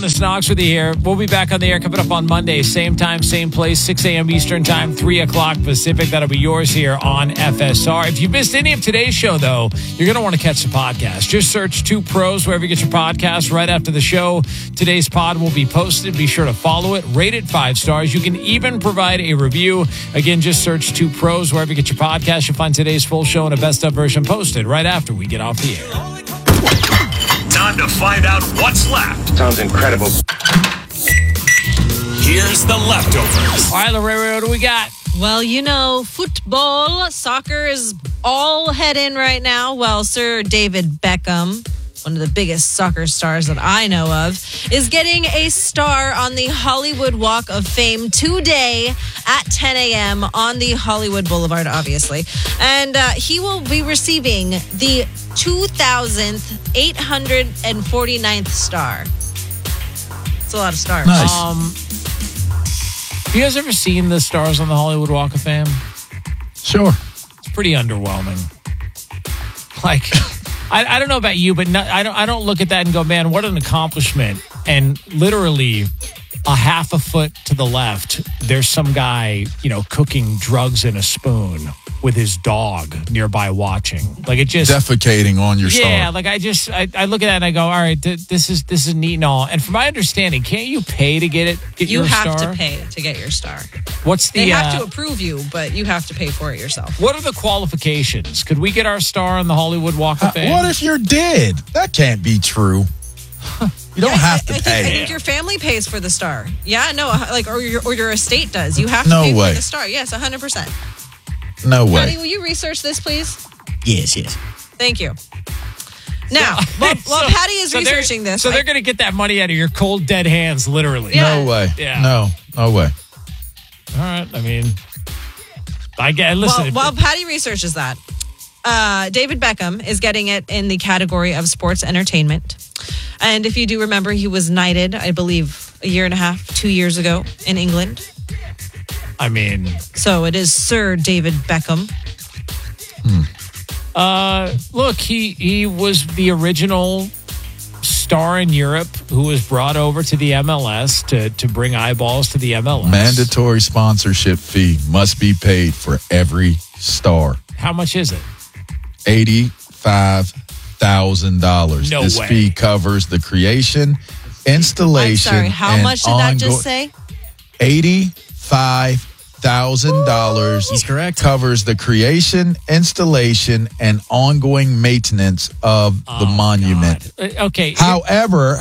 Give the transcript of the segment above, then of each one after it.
Jonas Knox with you here. We'll be back on the air coming up on Monday. Same time, same place, 6 a.m. Eastern time, 3 o'clock Pacific. That'll be yours here on FSR. If you missed any of today's show, though, you're going to want to catch the podcast. Just search Two Pros wherever you get your podcast right after the show. Today's pod will be posted. Be sure to follow it. Rate it 5 stars. You can even provide a review. Again, just search Two Pros wherever you get your podcast. You'll find today's full show and a best of version posted right after we get off the air. Time to find out what's left. Sounds incredible. Here's the leftovers. All right, Lorraine, what do we got? Well, you know, football, soccer is all head in right now. Well, Sir David Beckham, one of the biggest soccer stars that I know of, is getting a star on the Hollywood Walk of Fame today at 10 a.m. on the Hollywood Boulevard, obviously. And he will be receiving the 2,849th star. It's a lot of stars. Nice. Have you guys ever seen the stars on the Hollywood Walk of Fame? Sure. It's pretty underwhelming. Like, I don't know about you, but I don't look at that and go, man, what an accomplishment. And literally a half a foot to the left, there's some guy, cooking drugs in a spoon with his dog nearby watching. Like, it just Defecating on your star. Yeah, like I look at that and I go, all right, this is neat and all. And from my understanding, can't you pay to get You your have star? to pay to get your star. What's the? They have to approve you, but you have to pay for it yourself. What are the qualifications? Could we get our star on the Hollywood Walk of Fame? What if you're dead? That can't be true. You don't have to I pay. think your family pays for the star. Yeah, no, or your estate does. You have to No pay way. for the star. Yes, 100%. No way. Patty, will you research this, please? Yes. Thank you. Now, while Patty is researching this, so they're going to get that money out of your cold, dead hands, literally. Yeah. No way. Yeah. No way. All right. I mean, I get. Listen. while Patty researches that, David Beckham is getting it in the category of sports entertainment. And if you do remember, he was knighted, I believe, 1.5 years, 2 years ago in England. I mean, So it is Sir David Beckham. look, he was the original star in Europe who was brought over to the MLS to bring eyeballs to the MLS. Mandatory sponsorship fee must be paid for every star. How much is it? $85,000. No This way. fee covers the creation, installation. I'm sorry, how and much did that just say? $85,000. He's correct. Covers the creation, installation, and ongoing maintenance of the monument. God. Okay. However,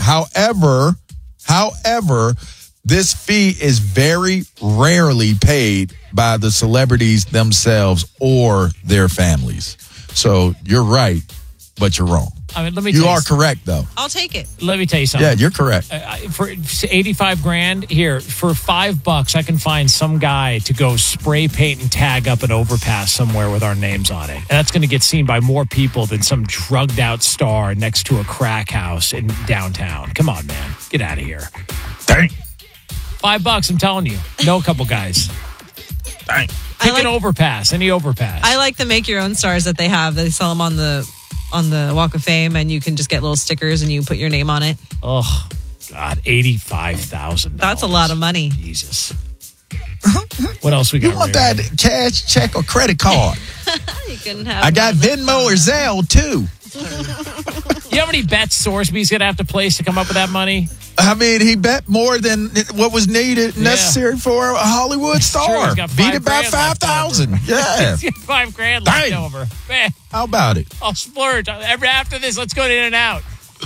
this fee is very rarely paid by the celebrities themselves or their families. So you're right, but you're wrong. I mean, let me. You tell are correct, though. I'll take it. Let me tell you something. Yeah, you're correct. For $85,000 here, for $5, I can find some guy to go spray paint and tag up an overpass somewhere with our names on it, and that's going to get seen by more people than some drugged out star next to a crack house in downtown. Come on, man, get out of here. Dang. $5, I'm telling you. Know a couple guys. Dang. Pick an overpass, any overpass. I like the make your own stars that they have. They sell them on the Walk of Fame, and you can just get little stickers and you put your name on it. Oh, God, $85,000. That's a lot of money. Jesus. What else we got? You want Ray? that cash, check, or credit card? You can have. I got Venmo or Zelle, too. You know how many bets Sorsby's going to have to place to come up with that money? I mean, he bet more than what was needed necessary for a Hollywood star. He's got Beat it by $5,000 left 5,000. Yeah. He's got $5,000 left Dang. over. Man, How about it? I'll splurge. After this, let's go to In-N-Out.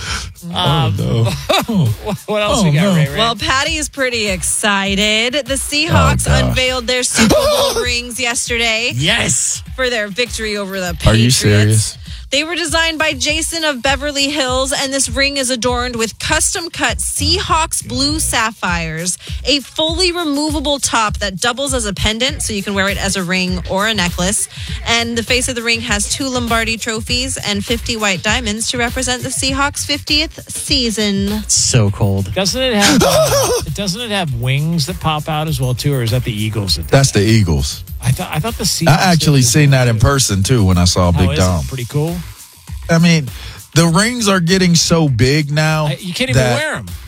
No. What else we got, Ray? Well, Patty is pretty excited. The Seahawks Oh, gosh. unveiled their Super Bowl rings yesterday Yes. for their victory over the Patriots. Are you serious? They were designed by Jason of Beverly Hills, and this ring is adorned with custom-cut Seahawks blue sapphires, a fully removable top that doubles as a pendant, so you can wear it as a ring or a necklace. And the face of the ring has 2 Lombardi trophies and 50 white diamonds to represent the Seahawks' 50th season. So cold. Doesn't it have wings that pop out as well too, or is that the Eagles? That's the Eagles. I thought the Seahawks. I actually seen that in person, too, when I saw How Big is Dom. it? Pretty cool. I mean, the rings are getting so big now. You can't even that wear them.